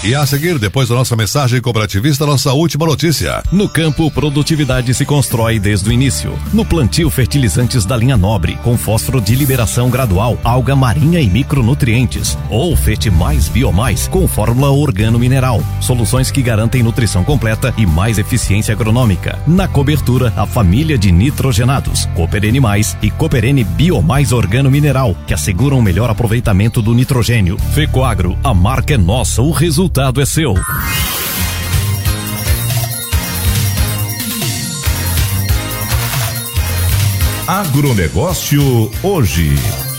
E a seguir, depois da nossa mensagem cooperativista, nossa última notícia. No campo, produtividade se constrói desde o início. No plantio, fertilizantes da linha Nobre, com fósforo de liberação gradual, alga marinha e micronutrientes. Ou Fete Mais Biomais, com fórmula organo-mineral. Soluções que garantem nutrição completa e mais eficiência agronômica. Na cobertura, a família de nitrogenados, Cooperene Mais e Cooperene Biomais organo-mineral, que asseguram o melhor aproveitamento do nitrogênio. Fecoagro, a marca é nossa, o resultado é seu. Agronegócio hoje.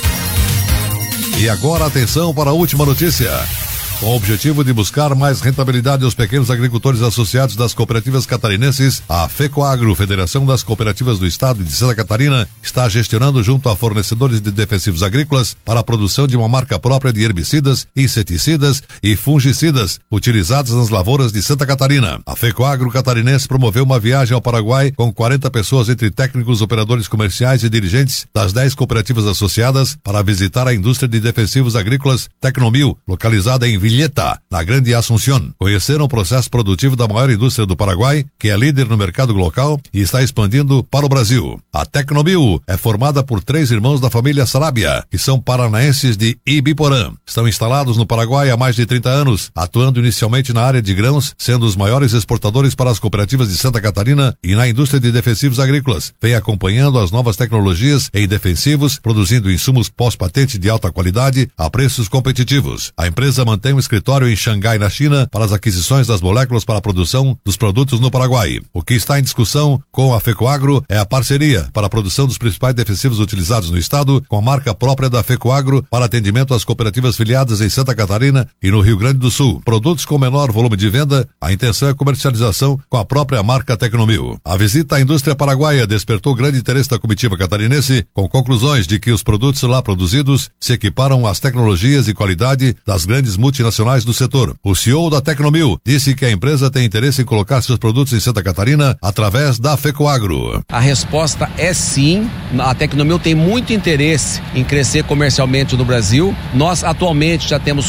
E agora atenção para a última notícia. Com o objetivo de buscar mais rentabilidade aos pequenos agricultores associados das cooperativas catarinenses, a Fecoagro, Federação das Cooperativas do Estado de Santa Catarina, está gestionando junto a fornecedores de defensivos agrícolas para a produção de uma marca própria de herbicidas, inseticidas e fungicidas utilizados nas lavouras de Santa Catarina. A Fecoagro catarinense promoveu uma viagem ao Paraguai com 40 pessoas entre técnicos, operadores comerciais e dirigentes das 10 cooperativas associadas para visitar a indústria de defensivos agrícolas Tecnomil, localizada em Villeta, na Grande Assunción. Conheceram o processo produtivo da maior indústria do Paraguai, que é líder no mercado local e está expandindo para o Brasil. A Tecnomil é formada por 3 irmãos da família Sarabia, que são paranaenses de Ibiporã. Estão instalados no Paraguai há mais de 30 anos, atuando inicialmente na área de grãos, sendo os maiores exportadores para as cooperativas de Santa Catarina e na indústria de defensivos agrícolas. Vem acompanhando as novas tecnologias em defensivos, produzindo insumos pós-patente de alta qualidade a preços competitivos. A empresa mantém um escritório em Xangai, na China, para as aquisições das moléculas para a produção dos produtos no Paraguai. O que está em discussão com a Fecoagro é a parceria para a produção dos principais defensivos utilizados no estado, com a marca própria da Fecoagro para atendimento às cooperativas filiadas em Santa Catarina e no Rio Grande do Sul. Produtos com menor volume de venda, a intenção é comercialização com a própria marca Tecnomil. A visita à indústria paraguaia despertou grande interesse da comitiva catarinense, com conclusões de que os produtos lá produzidos se equiparam às tecnologias e qualidade das grandes multinacionais do setor. O CEO da Tecnomil disse que a empresa tem interesse em colocar seus produtos em Santa Catarina através da Fecoagro. A resposta é sim. A Tecnomil tem muito interesse em crescer comercialmente no Brasil. Nós atualmente já temos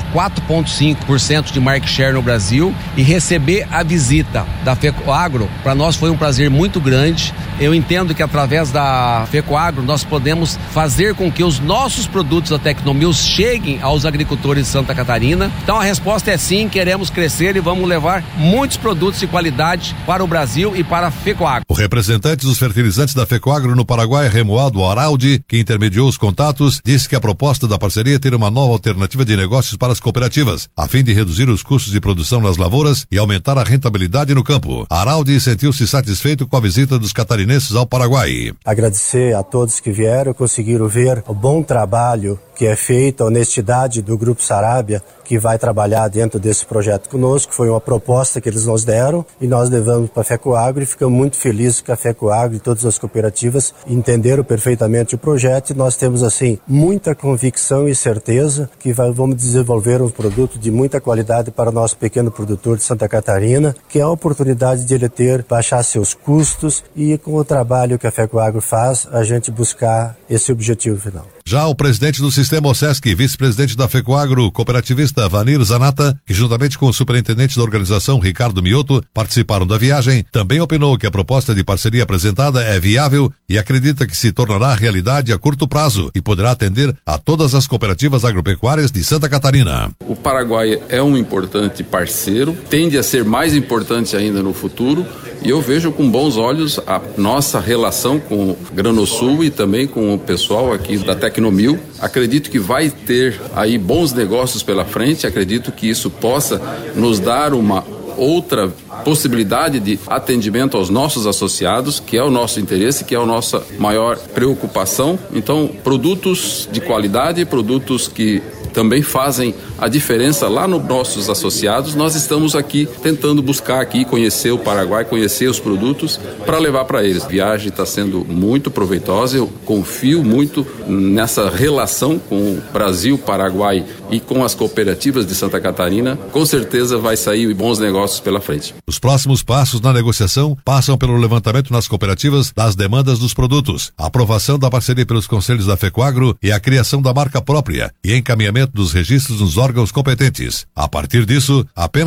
4,5% de market share no Brasil e receber a visita da Fecoagro para nós foi um prazer muito grande. Eu entendo que através da Fecoagro nós podemos fazer com que os nossos produtos da Tecnomil cheguem aos agricultores de Santa Catarina. Então a resposta é sim, queremos crescer e vamos levar muitos produtos de qualidade para o Brasil e para a Fecoagro. O representante dos fertilizantes da Fecoagro no Paraguai, Remualdo Araldi, que intermediou os contatos, disse que a proposta da parceria é ter uma nova alternativa de negócios para as cooperativas, a fim de reduzir os custos de produção nas lavouras e aumentar a rentabilidade no campo. Araldi sentiu-se satisfeito com a visita dos catarinenses ao Paraguai. Agradecer a todos que vieram, conseguiram ver o bom trabalho que é feito, a honestidade do Grupo Sarabia, que vai trabalhar dentro desse projeto conosco. Foi uma proposta que eles nos deram e nós levamos para a Fecoagro e ficamos muito felizes que a Fecoagro e todas as cooperativas entenderam perfeitamente o projeto e nós temos assim muita convicção e certeza que vamos desenvolver um produto de muita qualidade para o nosso pequeno produtor de Santa Catarina, que é a oportunidade de ele baixar seus custos e com o trabalho que a Fecoagro faz, a gente buscar esse objetivo final. Já o presidente do Sistema OSESC, vice-presidente da Fecoagro, cooperativista Vanir Zanata, que juntamente com o superintendente da organização, Ricardo Mioto, participaram da viagem, também opinou que a proposta de parceria apresentada é viável e acredita que se tornará realidade a curto prazo e poderá atender a todas as cooperativas agropecuárias de Santa Catarina. O Paraguai é um importante parceiro, tende a ser mais importante ainda no futuro, e eu vejo com bons olhos a nossa relação com o Granosul e também com o pessoal aqui da Tecnomil. Acredito que vai ter aí bons negócios pela frente, acredito que isso possa nos dar uma outra possibilidade de atendimento aos nossos associados, que é o nosso interesse, que é a nossa maior preocupação. Então, produtos de qualidade, produtos que também fazem a diferença lá nos nossos associados. Nós estamos aqui tentando buscar aqui, conhecer o Paraguai, conhecer os produtos para levar para eles. A viagem está sendo muito proveitosa, eu confio muito nessa relação com o Brasil, Paraguai e com as cooperativas de Santa Catarina. Com certeza vai sair bons negócios pela frente. Os próximos passos na negociação passam pelo levantamento nas cooperativas das demandas dos produtos, a aprovação da parceria pelos conselhos da Fecoagro e a criação da marca própria e encaminhamento dos registros nos órgãos competentes. A partir disso, apenas